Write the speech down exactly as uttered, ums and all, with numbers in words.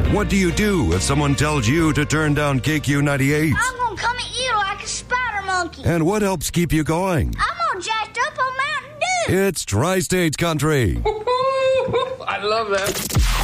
What do you do if someone tells you to turn down K Q ninety-eight? I'm gonna come at you like a spider monkey. And what helps keep you going? I'm all jacked up on Mountain Dew. It's Tri-States Country. I love that.